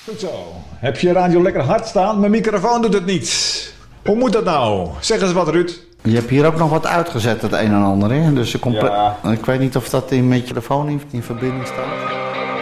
Goed zo. Heb je radio lekker hard staan? Mijn microfoon doet het niet. Hoe moet dat nou? Zeg eens wat, Ruud. Je hebt hier ook nog wat uitgezet, het een en ander, hè? Dus Ja. ik weet niet of dat met je telefoon in verbinding staat.